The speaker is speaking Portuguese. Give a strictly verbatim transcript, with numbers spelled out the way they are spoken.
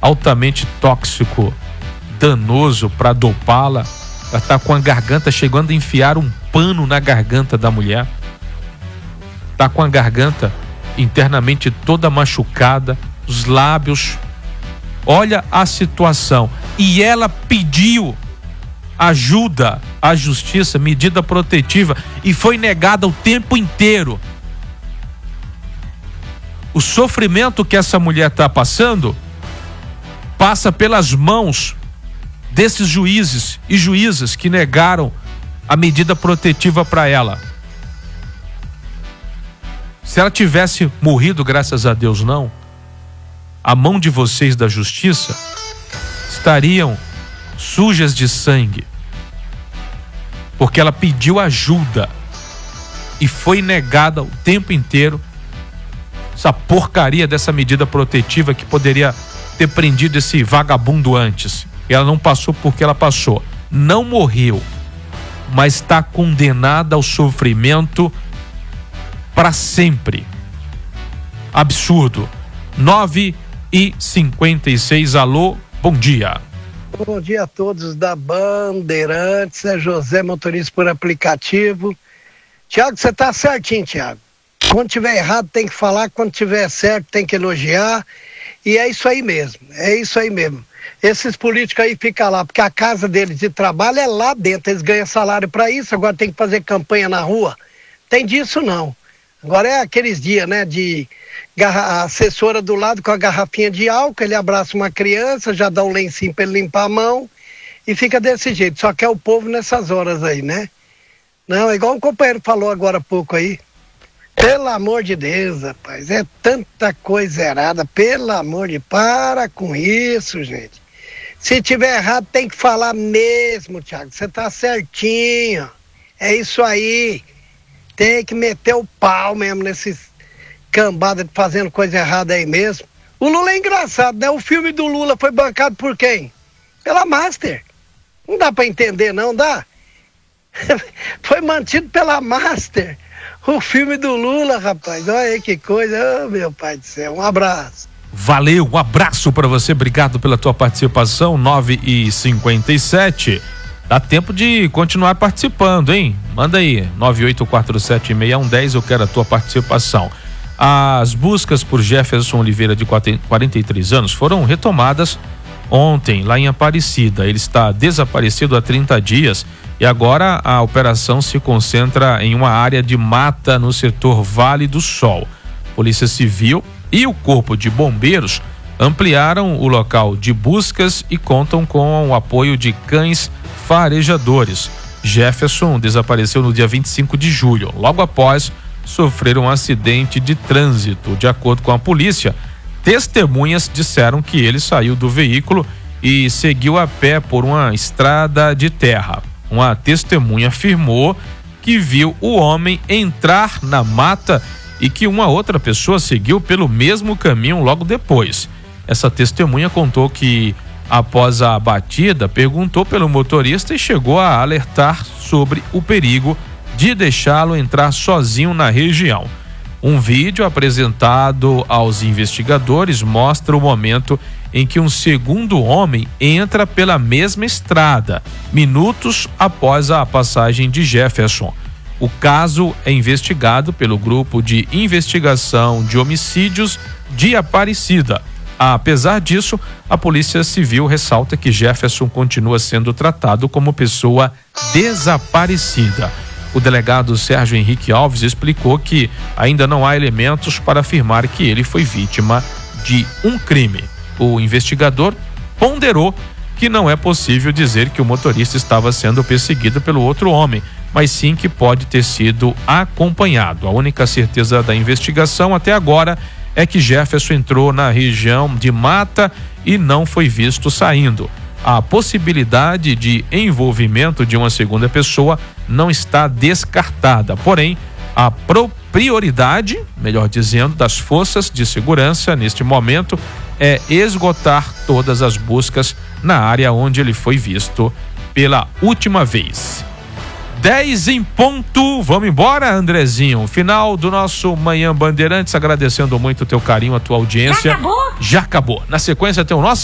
altamente tóxico, danoso para dopá-la. Ela está com a garganta chegando a enfiar um pano na garganta da mulher. Está com a garganta internamente toda machucada, os lábios. Olha a situação. E ela pediu ajuda à justiça, medida protetiva, e foi negada o tempo inteiro. O sofrimento que essa mulher está passando passa pelas mãos desses juízes e juízas que negaram a medida protetiva para ela. Se ela tivesse morrido, graças a Deus não, a mão de vocês da justiça estariam sujas de sangue, porque ela pediu ajuda e foi negada o tempo inteiro essa porcaria dessa medida protetiva que poderia ter prendido esse vagabundo antes. E ela não passou porque ela passou. Não morreu, mas está condenada ao sofrimento para sempre. Absurdo. nove e cinquenta e seis, alô, bom dia. Bom dia a todos da Bandeirantes, é José, motorista por aplicativo. Tiago, você tá certinho, Tiago. Quando tiver errado tem que falar, quando tiver certo tem que elogiar. E é isso aí mesmo, é isso aí mesmo. Esses políticos aí ficam lá, porque a casa deles de trabalho é lá dentro, eles ganham salário para isso, agora tem que fazer campanha na rua. Tem disso não. Agora é aqueles dias, né, de garra... a assessora do lado com a garrafinha de álcool, ele abraça uma criança, já dá um lencinho para ele limpar a mão e fica desse jeito. Só que é o povo nessas horas aí, né? Não, é igual um companheiro falou agora há pouco aí. Pelo amor de Deus, rapaz, é tanta coisa errada, pelo amor de... Para com isso, gente. Se tiver errado tem que falar mesmo, Thiago, você tá certinho. É isso aí. Tem que meter o pau mesmo nesses cambadas fazendo coisa errada aí mesmo. O Lula é engraçado, né? O filme do Lula foi bancado por quem? Pela Master. Não dá pra entender, não dá? Foi mantido pela Master. O filme do Lula, rapaz. Olha aí que coisa. Oh, meu pai do céu. Um abraço. Valeu, um abraço para você. Obrigado pela tua participação. nove e cinquenta e sete. Dá tempo de continuar participando, hein? Manda aí, nove oito quatro sete seis um zero, eu quero a tua participação. As buscas por Jefferson Oliveira, de quarenta e três anos, foram retomadas ontem, lá em Aparecida. Ele está desaparecido há trinta dias e agora a operação se concentra em uma área de mata no setor Vale do Sol. Polícia Civil e o Corpo de Bombeiros ampliaram o local de buscas e contam com o apoio de cães farejadores. Jefferson desapareceu no dia vinte e cinco de julho, logo após sofrer um acidente de trânsito. De acordo com a polícia, testemunhas disseram que ele saiu do veículo e seguiu a pé por uma estrada de terra. Uma testemunha afirmou que viu o homem entrar na mata e que uma outra pessoa seguiu pelo mesmo caminho logo depois. Essa testemunha contou que, após a batida, perguntou pelo motorista e chegou a alertar sobre o perigo de deixá-lo entrar sozinho na região. Um vídeo apresentado aos investigadores mostra o momento em que um segundo homem entra pela mesma estrada, minutos após a passagem de Jefferson. O caso é investigado pelo Grupo de Investigação de Homicídios de Aparecida. Apesar disso, a Polícia Civil ressalta que Jefferson continua sendo tratado como pessoa desaparecida. O delegado Sérgio Henrique Alves explicou que ainda não há elementos para afirmar que ele foi vítima de um crime. O investigador ponderou que não é possível dizer que o motorista estava sendo perseguido pelo outro homem, mas sim que pode ter sido acompanhado. A única certeza da investigação até agora é que Jefferson entrou na região de mata e não foi visto saindo. A possibilidade de envolvimento de uma segunda pessoa não está descartada, porém, a prioridade, melhor dizendo, das forças de segurança neste momento é esgotar todas as buscas na área onde ele foi visto pela última vez. dez em ponto, vamos embora, Andrezinho. Final do nosso Manhã Bandeirantes, agradecendo muito o teu carinho, a tua audiência. Já acabou? Já acabou. Na sequência tem o nosso